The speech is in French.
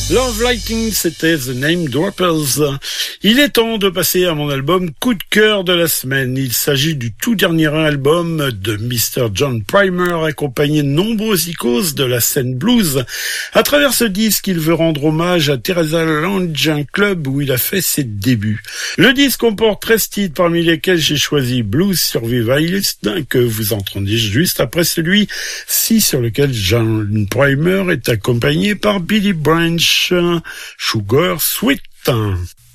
Love Lighting, c'était The Name Droppers. Il est temps de passer à mon album coup de cœur de la semaine. Il s'agit du tout dernier album de Mr. John Primer, accompagné de nombreux icônes de la scène blues. À travers ce disque, il veut rendre hommage à Teresa Lounge, un club où il a fait ses débuts. Le disque comporte 13 titres, parmi lesquels j'ai choisi Blues Survivalist, que vous entendez juste après celui-ci, sur lequel John Primer est accompagné par Billy Branch. Sugar Sweet.